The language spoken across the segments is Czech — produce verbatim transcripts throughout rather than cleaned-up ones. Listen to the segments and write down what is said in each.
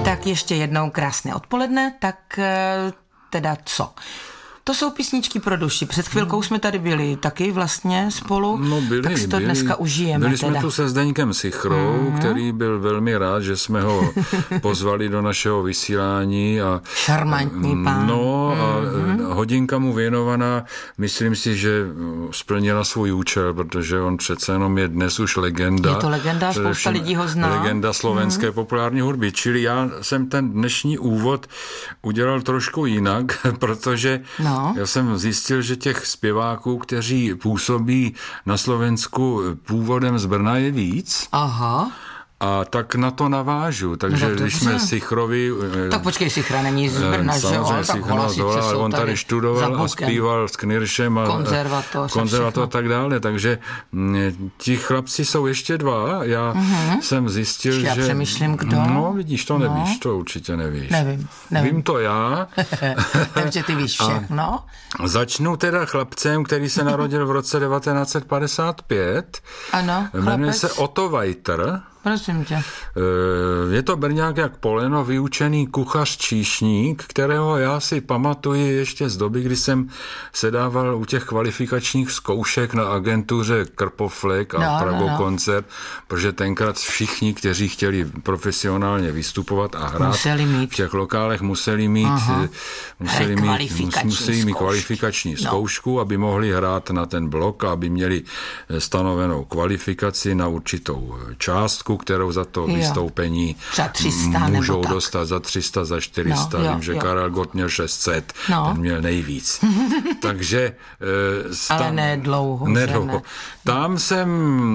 Tak ještě jednou krásné odpoledne, tak teda co? To jsou písničky pro duši. Před chvilkou jsme tady byli taky vlastně spolu, no byli, tak si to byli, dneska užijeme. Byli jsme teda. tu se Zdeňkem Sichrou, mm. který byl velmi rád, že jsme ho pozvali do našeho vysílání. A, šarmantní pán. No a mm. hodinka mu věnovaná, myslím si, že splnila svůj účel, protože on přece jenom je dnes už legenda. Je to legenda, spousta lidí ho zná. Legenda slovenské mm. populární hudby. Čili já jsem ten dnešní úvod udělal trošku jinak, protože no. Já jsem zjistil, že těch zpěváků, kteří působí na Slovensku původem z Brna, je víc. Aha. A tak na to navážu, takže no, když jsme Sichrovi... Tak počkej, Sichra není z Brna, že jo? Tak Sichra, ale on tady študoval a zpíval s Kniršem a konzervatoř, konzervatoř a tak dále, takže ti chlapci jsou ještě dva. Já uh-huh. jsem zjistil, já že... Já přemýšlím, kdo? No, vidíš, to no. nevíš, to určitě nevíš. Nevím, nevím. Vím to já. Vím, že ty víš všechno. A začnu teda chlapcem, který se narodil v roce devatenáct set padesát pět. Ano, jmenuje se Otto Vajter. Prosím tě. Je to Brňák jak poleno, vyučený kuchař číšník, kterého já si pamatuji ještě z doby, kdy jsem sedával u těch kvalifikačních zkoušek na agentuře Krpoflek a no, Prago no, no. koncert, protože tenkrát všichni, kteří chtěli profesionálně vystupovat a hrát v těch lokálech, museli mít, Aha. museli mít, museli mít kvalifikační no. zkoušku, aby mohli hrát na ten blok, aby měli stanovenou kvalifikaci na určitou částku, kterou za to jo. vystoupení můžou dostat za tři sta, za čtyři sta. No, Vím, že jo. Karel Gott měl šest set, no. ten měl nejvíc. Takže... Tam, ale nedlouho. Nedlouho. Ne. Tam jsem,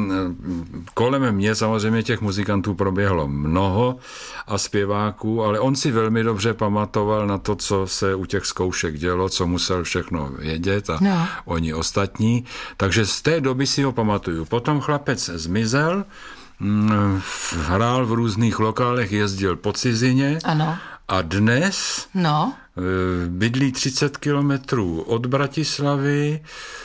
kolem mě samozřejmě těch muzikantů proběhlo mnoho a zpěváků, ale on si velmi dobře pamatoval na to, co se u těch zkoušek dělo, co musel všechno vědět a no. oni ostatní. Takže z té doby si ho pamatuju. Potom chlapec zmizel, hrál v různých lokálech, jezdil po cizině ano. a dnes no. bydlí třicet kilometrů od Bratislavy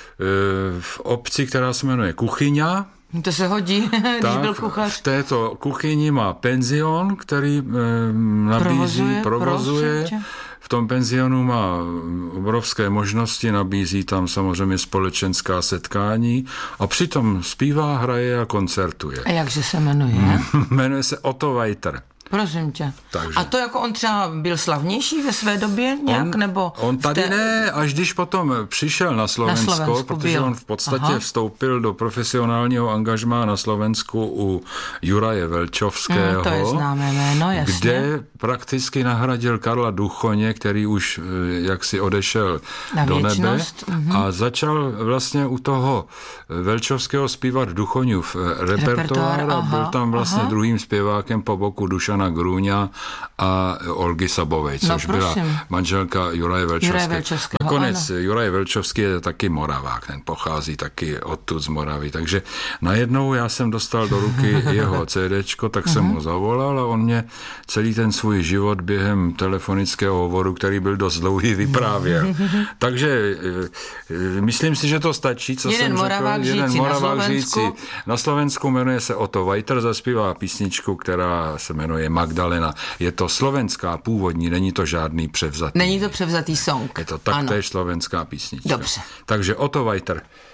v obci, která se jmenuje Kuchyňa. To se hodí, když tak, byl kuchař. V této kuchyni má penzion, který nabízí, provozuje. provozuje. V tom penzionu má obrovské možnosti, nabízí tam samozřejmě společenská setkání a přitom zpívá, hraje a koncertuje. A jakže se jmenuje? Jmenuje se Otto Vajter. Prosím tě. Takže. A to jako on třeba byl slavnější ve své době nějak? On, nebo on tady té... ne, až když potom přišel na Slovensko, na Slovensku protože byl. on v podstatě Aha. vstoupil do profesionálního angažmá na Slovensku u Juraje Velčovského, mm, to je známé jméno, jasně. kde prakticky nahradil Karla Duchoně, který už jaksi odešel na do věčnost. nebe mm-hmm. a začal vlastně u toho Velčovského zpívat Duchoňův repertoár a byl tam vlastně aha. druhým zpěvákem po boku Dušana Grůňa a Olgy Sabovej, což no, byla manželka Juraje Velčovského. Nakonec ano. Juraj Velčovský je taky Moravák, ten pochází taky odtud z Moravy. Takže najednou já jsem dostal do ruky jeho CDčko, tak jsem ho zavolal a on mě celý ten svůj život během telefonického hovoru, který byl dost dlouhý, vyprávěl. Takže myslím si, že to stačí, co jeden jsem Moravák řekl. Jeden Moravák Moravák žijící na Slovensku, jmenuje se Otto Vajter, zaspívá písničku, která se jmenuje Magdalena. Je to slovenská původní, není to žádný převzatý. Není to převzatý song. Je to taktéž slovenská písnička. Dobře. Takže Otto Vajter.